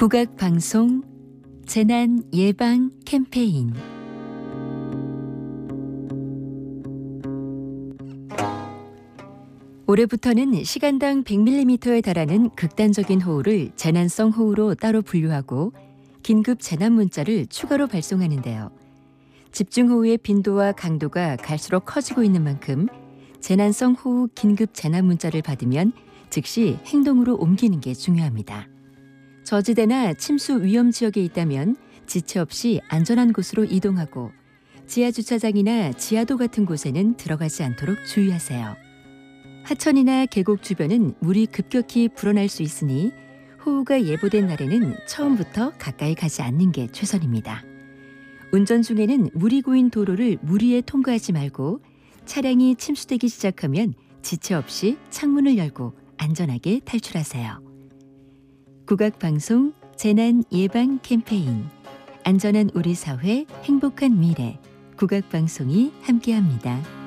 국악방송 재난 예방 캠페인. 올해부터는 시간당 100mm에 달하는 극단적인 호우를 재난성 호우로 따로 분류하고 긴급 재난 문자를 추가로 발송하는데요. 집중호우의 빈도와 강도가 갈수록 커지고 있는 만큼 재난성 호우 긴급 재난 문자를 받으면 즉시 행동으로 옮기는 게 중요합니다. 저지대나 침수 위험 지역에 있다면 지체 없이 안전한 곳으로 이동하고 지하주차장이나 지하도 같은 곳에는 들어가지 않도록 주의하세요. 하천이나 계곡 주변은 물이 급격히 불어날 수 있으니 호우가 예보된 날에는 처음부터 가까이 가지 않는 게 최선입니다. 운전 중에는 물이 고인 도로를 무리해 통과하지 말고 차량이 침수되기 시작하면 지체 없이 창문을 열고 안전하게 탈출하세요. 국악방송 재난 예방 캠페인. 안전한 우리 사회, 행복한 미래. 국악방송이 함께합니다.